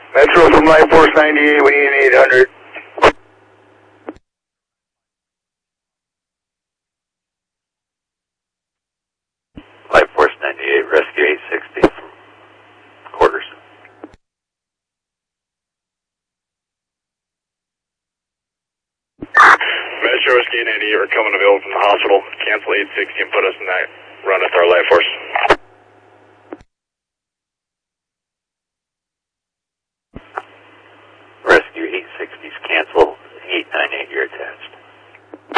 Metro from Life Force 98, we need an 800. Life Force 98, rescue 860 from quarters. Metro Rescue 98, we're coming available from the hospital. Cancel 860 and put us in that run with our Life Force.